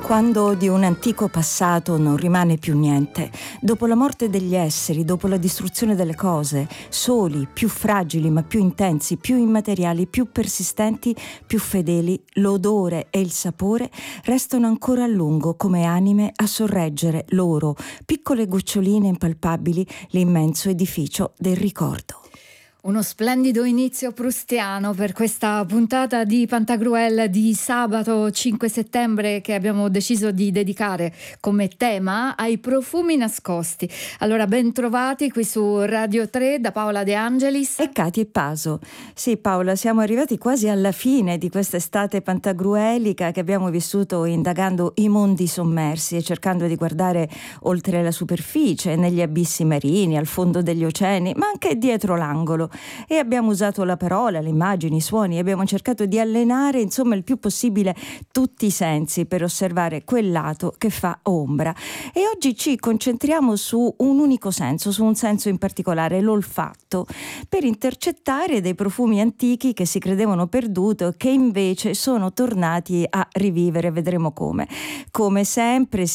Quando di un antico passato non rimane più niente, dopo la morte degli esseri, dopo la distruzione delle cose, soli, più fragili ma più intensi, più immateriali, più persistenti, più fedeli, l'odore e il sapore restano ancora a lungo come anime a sorreggere loro, piccole goccioline impalpabili, l'immenso edificio del ricordo. Uno splendido inizio proustiano per questa puntata di Pantagruel di sabato 5 settembre che abbiamo deciso di dedicare come tema ai profumi nascosti. Allora, ben trovati qui su Radio 3 da Paola De Angelis e Katy e Paso. Sì, Paola, siamo arrivati quasi alla fine di quest'estate pantagruelica che abbiamo vissuto indagando i mondi sommersi e cercando di guardare oltre la superficie, negli abissi marini, al fondo degli oceani, ma anche dietro l'angolo. E abbiamo usato la parola, le immagini, i suoni, abbiamo cercato di allenare insomma il più possibile tutti i sensi per osservare quel lato che fa ombra. E oggi ci concentriamo su un unico senso, su un senso in particolare, l'olfatto, per intercettare dei profumi antichi che si credevano perduti e che invece sono tornati a rivivere. Vedremo come. Come sempre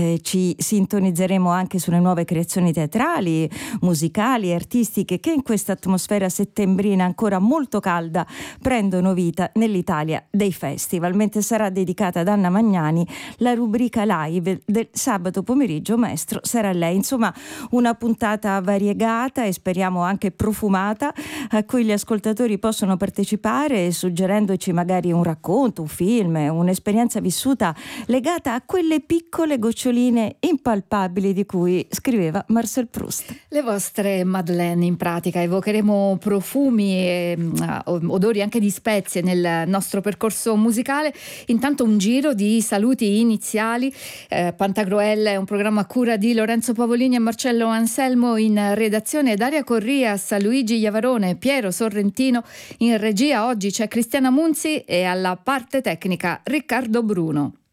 ci sintonizzeremo anche sulle nuove creazioni teatrali, musicali e artistiche che in questa atmosfera settembrina ancora molto calda prendono vita nell'Italia dei festival, mentre sarà dedicata ad Anna Magnani la rubrica live del sabato pomeriggio. Maestro, sarà lei. Insomma, una puntata variegata e speriamo anche profumata, a cui gli ascoltatori possono partecipare suggerendoci magari un racconto, un film, un'esperienza vissuta legata a quelle piccole goccioline impalpabili di cui scriveva Marcel Proust. Le vostre Madeleine, in pratica. Evocheremo profumi e odori anche di spezie nel nostro percorso musicale. Intanto un giro di saluti iniziali. Pantagruel è un programma a cura di Lorenzo Pavolini e Marcello Anselmo, in redazione Daria Corrias, Luigi Iavarone, Piero Sorrentino, in regia oggi c'è Cristiana Munzi e alla parte tecnica Riccardo Bruno.